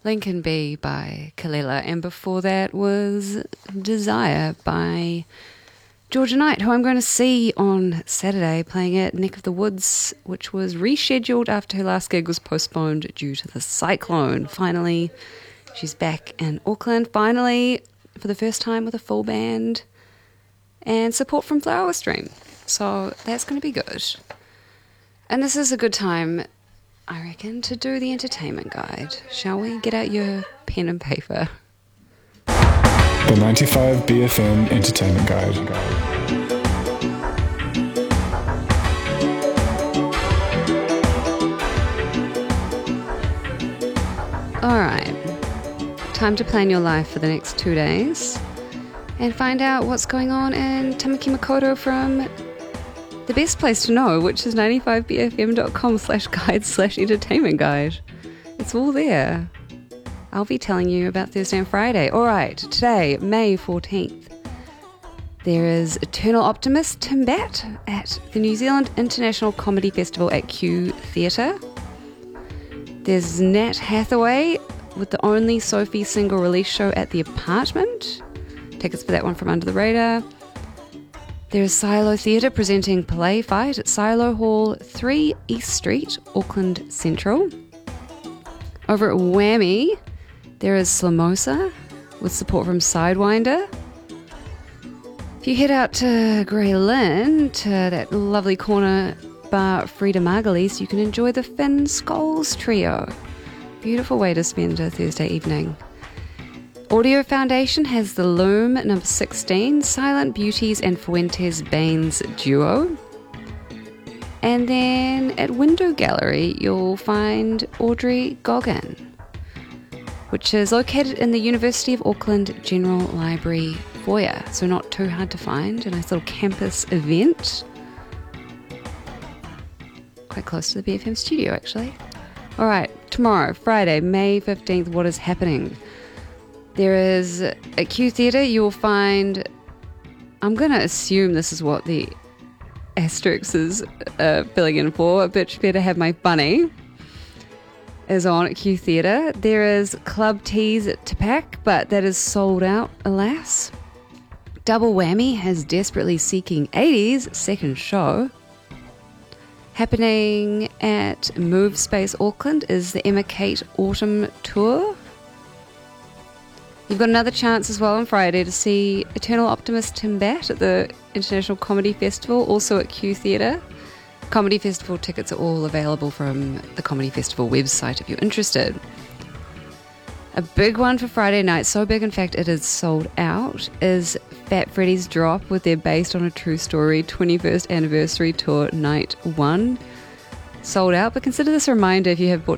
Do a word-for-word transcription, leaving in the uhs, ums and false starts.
Lincoln Bee by Kalila, and before that was Desire by Georgia Knight, who I'm going to see on Saturday playing at Neck of the Woods, which was rescheduled after her last gig was postponed due to the cyclone. Finally, she's back in Auckland, finally, for the first time with a full band and support from Flower Stream. So that's going to be good. And this is a good time, I reckon, to do the entertainment guide. Shall we? Get out your pen and paper. The ninety-five B F M Entertainment Guide. Alright, time to plan your life for the next two days and find out what's going on in Tamaki Makaurau from the best place to know, which is ninety-five b f m dot com slash guide slash entertainment guide. It's all there. I'll be telling you about Thursday and Friday. Alright, today, May fourteenth, there is Eternal Optimist Tim Batt at the New Zealand International Comedy Festival at Q Theatre. There's Nat Hathaway with the only Sophie single release show at the Apartment. Tickets for that one from Under the Radar. There is Silo Theatre presenting Play Fight at Silo Hall, three East Street, Auckland Central. Over at Whammy, there is Slamosa with support from Sidewinder. If you head out to Grey Lynn, to that lovely corner bar Frida Margulies, you can enjoy the Finn Scholes Trio. Beautiful way to spend a Thursday evening. Audio Foundation has The Loom, number sixteen, Silent Beauties and Fuentes Baines duo. And then at Window Gallery, you'll find Audrey Goggin, which is located in the University of Auckland General Library foyer, so not too hard to find. A nice little campus event. Quite close to the B F M studio, actually. All right, tomorrow, Friday, May fifteenth, what is happening? There is, at Q Theatre, you'll find, I'm going to assume this is what the asterisk is uh, filling in for, Bitch Better Have My Bunny, is on at Q Theatre. There is Club Teas at Tapak, but that is sold out, alas. Double Whammy has Desperately Seeking eighties, second show. Happening at Move Space Auckland is the Emma Kate Autumn Tour. You've got another chance as well on Friday to see Eternal Optimist Tim Batt at the International Comedy Festival, also at Q Theatre. Comedy Festival tickets are all available from the Comedy Festival website if you're interested. A big one for Friday night, so big in fact it is sold out, is Fat Freddy's Drop with their Based on a True Story twenty-first Anniversary Tour Night one. Sold out, but consider this a reminder if you have